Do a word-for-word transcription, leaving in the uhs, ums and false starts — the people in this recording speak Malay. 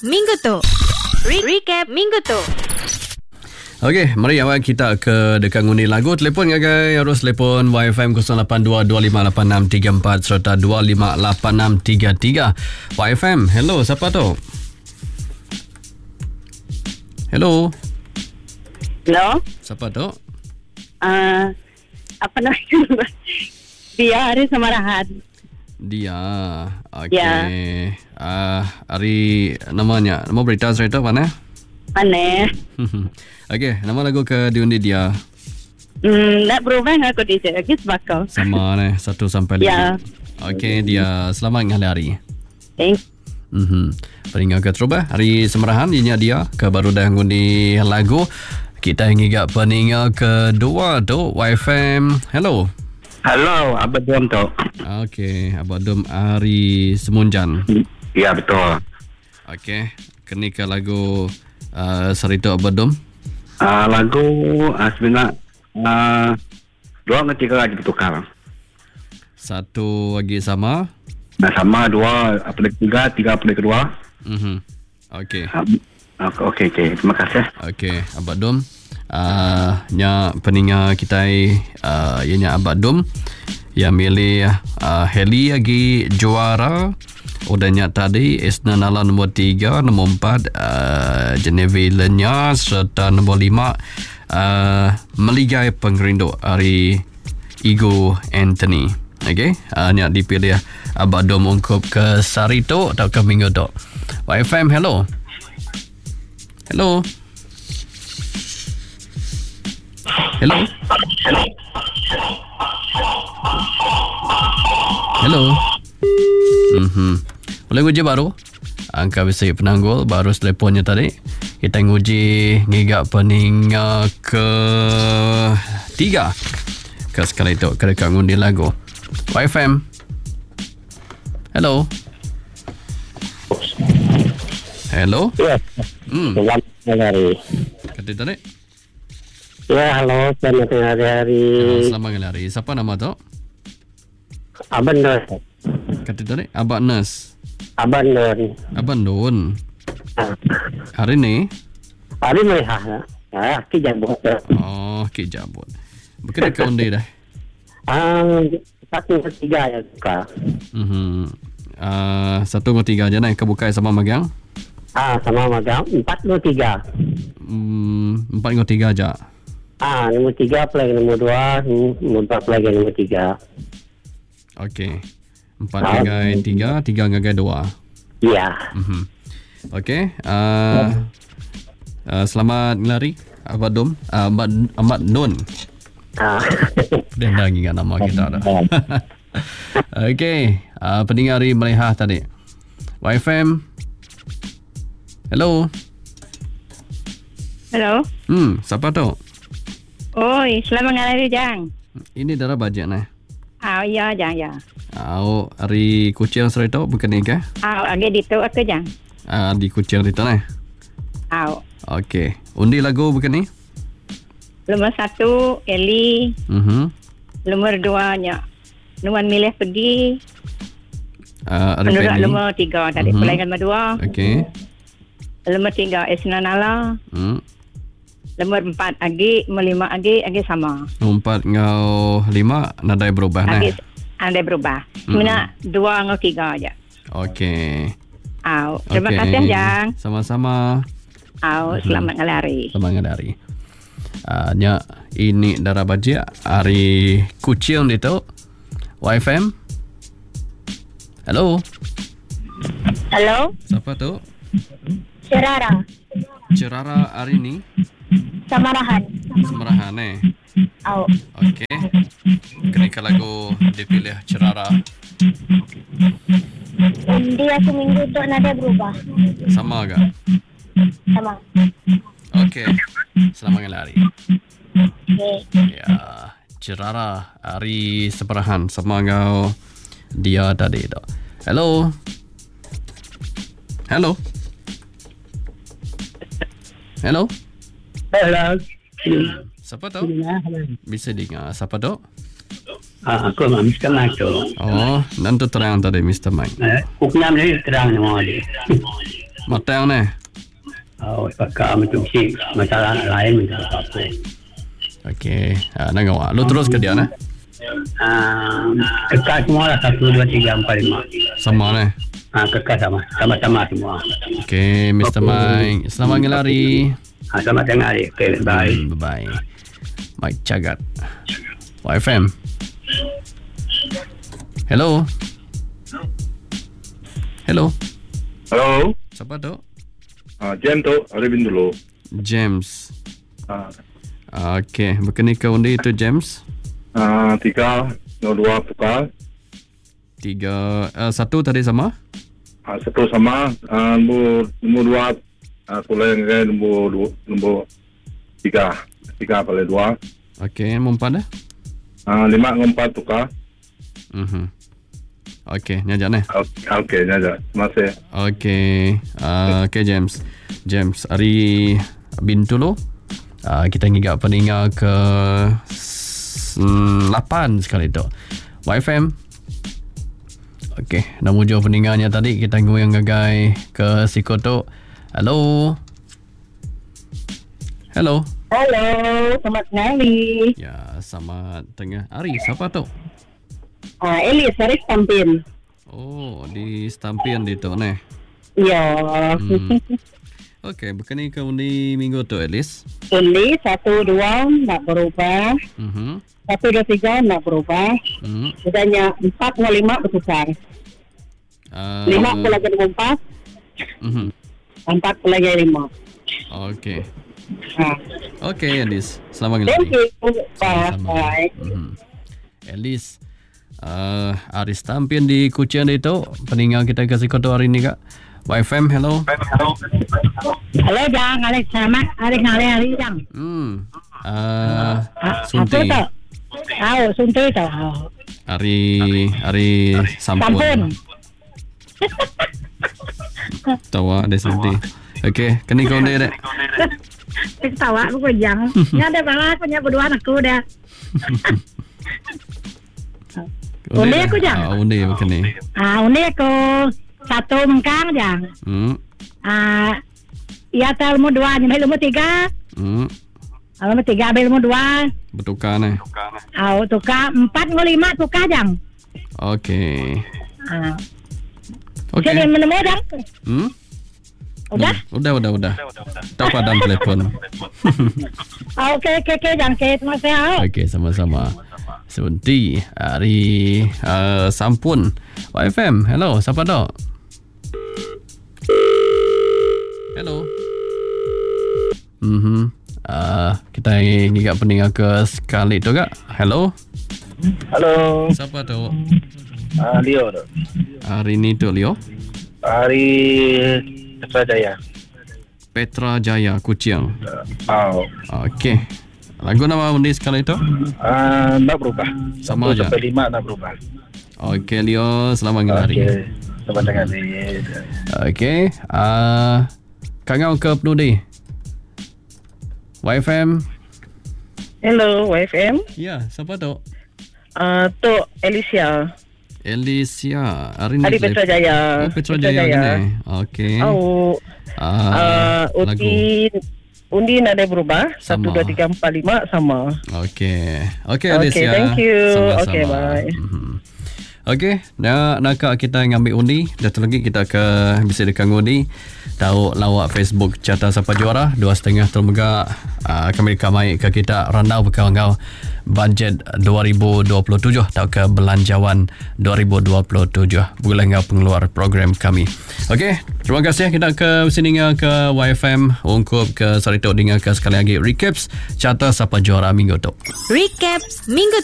minggu tu. Re- recap minggu tu. Okey, mari awal kita ke dekat ngundi lagu. Telefon ngagai harus telefon Y F M kosong lapan dua dua lima lapan enam tiga empat serta dua lima lapan enam tiga tiga. Y F M, hello, siapa tu? Hello. Hello. Siapa tu? Uh, apa nama? Dia Hari Samarahan. Dia. Okey. Ya. Ah, hari namanya. Nama berita saya tu mana? Mana? Okey, nama lagu ke diundi dia. Hmm, nak berubah aku di sini. Lagi sebakau. Sama ni, satu sampai lima. Ya. Okey, dia selamat ngali hari. Thank. Mhm. Peringat ke terubah hari semerahan inya dia ke baru dah ngundi lagu. Kita ingin peningat kedua tu Y F M. Hello. Halo, Abang Dom tu. Okey, Abang Dom hari Semunjan. Ya, betul. Okey, kini ke lagu uh, Sarito Abang Dom. Uh, lagu uh, sebenarnya uh, dua atau tiga lagi bertukar. Satu lagi sama. Nah, sama dua, apa lagi tiga, tiga apa lagi kedua. Mhm. Okey. Uh, Okey, okey. Terima kasih. Okey, Abang Dom. Uh, nya peningat kita uh, ianya Abang Dom yang milih uh, Heli lagi juara. Udahnya tadi Isna Nala nombor tiga, nombor empat uh, Genevieve Lenya serta nombor lima uh, Meligai Pengerindu hari Igo Anthony. Okey, uh, ni dipilih Abang Dom ungkup ke Sarito atau ke minggu tu. Y F M, hello. Hello. Hello. Hello. Mhm. Boleh uji baru? Angka besi penanggul baru telefonnya tadi. Kita nguji ngigak pening uh, ke tiga. Ke sekali itu ke dekat ngundi lagu. Y F M. Hello. Hello. Ya. Hmm. Selamat hari. Kata tadi. Ya, halo. Selamat hari. Selamat hari. Siapa nama tu? Abang Don. Kata tadi Abang Nas. Abang Don. Abang Don. Hari ni? Hari ni ha. Ah, kijabut. Oh, kijabut. Bukan dekat undi dah. Ah, satu ketiga ya suka. Mhm. Uh, satu ke tiga je naik kebukai sama magang? Ah, sama magang empat dua tiga. Hmm, empat ke tiga aja. Ah, nombor tiga play nombor dua, nombor empat play nombor tiga. Okey. Empat ngagai tiga, tiga ngagai dua. Ya. Mhm. Okey. Uh, uh, selamat ngelari Abang Dom. Uh, Abang Ahmad Nun. Ah. Dia dah ingat nama kita dah. Okey. Uh, pendengar hari Melihah tadi. Y F M. Hello. Hello. Hmm, siapa tu? Oi, selamat hari Jang. Ini darah bajet ni. Ah, ya Jang ya. Oh, hari kucing serai tu bukan ni ke? Ah, age di tu aku Jang. Ah, di kucing itu ni. Ah. Okey. Undi lagu bukan ni? Nomor satu Eli. Mhm. Nomor dua nya Nuan milih pergi. Ah, uh, Menurut nomor tiga tadi Mhm. pelanggan nomor dua. Okey. Nomor tiga Isna Nala. Hmm. Nomor empat Agi, nomor lima Agi, Agi sama. Empat ngau lima nadai berubah Agi nah. anda berubah. Sebenarnya dua ngau tiga aja. Okey. Au, terima Okay. kasih Jang. Sama-sama. Au, selamat ngelari. Selamat hari. Ah, nya ini darah bajet hari kucing itu. Y F M. Hello. Halo, Siapa tu? Cerara, Cerara hari ni Samarahan. semerahan eh. Au. Okey. Kenika lagu dipilih Cerara. Dia seminggu tu nada berubah. Sama agak? Sama. Okey. Selamat hari. Okay. Ya, Cerara hari seperahan sama kau dia tadi tu. Hello. Hello. Hello. Hello. Siapa tu? Bisa dengar. Siapa tu? Ah, aku mah mister Mike tu. Oh, nanti terang tadi mister Mike. Eh, uknam ni terang nama dia. Matang ni. Oh, pakai macam si masalah lain macam apa. Okey. Ha, nak awak. Lu terus ke dia nah? Ah, kekal semua lah satu, dua, tiga, empat, lima. Sama ni. Ah, kekal sama, sama-sama semua. Okey, mister Mike. Selamat ngelari. Ah, selamat tengah hari. Okay, bye. Hmm, bye-bye. Mike Cagat. Y F M. Hello. Hello. Hello. Siapa tu? Ah, James tu, Arifin dulu. James. Ah, Okey, berkenaan ke undi itu James? ah, tiga, no dua tukar. Tiga, uh, satu tadi sama? Ah, satu sama. Ah, nombor nombor dua. Ah, tulen ke nombor dua, nombor tiga, tiga pada dua. Okey, nombor empat dah? Ah, lima empat tukar. Mhm. Okey, ni aja ni. Okay, okay, nada. Terima kasih. Okey, uh, okey James. James, hari Bintulu. Uh, kita ngigak pendengar ke lapan sekali tu. Y F M. Okey, dah muncul pendengarnya tadi. Kita tunggu yang gagai ke Sikoto. Hello. Hello. Hello, selamat hari. Ya, selamat tengah hari. Siapa tu? Ah, Elis dari Stampin. Oh, di Stampian di tu ni. Ya. Hmm. Okey, berkenaan ke undi minggu tu, Elis? Undi satu dua nak berubah. Mhm. Satu dua tiga nak berubah. Hmm. Udahnya empat mau lima bertukar. Uh, Lima pun lagi nombor empat. Mhm. Empat pun lagi lima. Okey. Ha. Okey, Elis. Selamat Thank ngelari. you. Bye. Bye. Mhm. Elis, uh, hari Stampian di Kuching itu, pendengar kita kasih koto hari ni kak. Y F M, hello. Halo, Jang. Alex, selamat hari hari hari, Jang. Hmm. Uh, Ah, Sunti. Apa tu? Tahu, Sunti tu. Hari hari Sampun. Sampun. Tahu ada Sunti. Okey, kini kau ni dek. Ketawa aku Jang. Ni ada malah punya berdua anakku dah. Undi aku, Jang. Ah, undi begini. Ah, undi aku satu mengkang, Jang. Hmm. Ah, ia tahu ilmu dua, ni ilmu tiga. Hmm. Ilmu tiga, ilmu dua. Bertukar ni. Ah, tukar empat mau lima tukar, Jang. Okey. Ah. Okey. Jadi menemu, Jang. Hmm? Udah? Hmm. Udah, udah, udah. Tak padam telefon. Ah, okey, okey, okey, Jang. Okey, terima kasih. Okey, sama-sama. Sunti hari uh, Sampun. Y F M, hello, siapa tu? Hello. Mhm. Uh, kita ngigak pendengar ke sekali tu kak. Hello. Halo. Siapa tu? Ah, Leo tu. Hari ni tu Leo. Hari Petra Jaya. Petra Jaya Kuching. Oh. Okey. Lagu nama undi sekali tu? Ah, nak berubah. Sama Satu aja. sampai lima nak berubah. Okey Leo, selamat ngelari. Okey. Selamat tengah hari. Okey. Uh, Kangau ke penudi? Y F M. Hello, Y F M. Ya, siapa tu? Uh, tu Alicia. Alicia. Hari ni Hari Petra Jaya. Oh, Petra Jaya ni. Okey. Oh, Ah, uh, lagu. undi undi nak ada berubah. Satu, Sama. dua, tiga, empat, lima sama. Okey. Okey Okey, Alicia. thank you. Sama-sama. Okey, bye. Mhm. Okey, nak nak kita ngambil undi. Jatuh lagi kita ke bisa dekat undi. Tahu lawak Facebook Carta Siapa Juara dua setengah termegak. Uh, kami kamai ke kita randau berkau-kau budget dua ribu dua puluh tujuh atau ke belanjawan dua ribu dua puluh tujuh bulan pengeluar program kami. Okey, terima kasih kita ke sini ke Y F M ungkup ke sarito dengar ke sekali lagi recaps Carta Siapa Juara minggu tu. Recap Minggu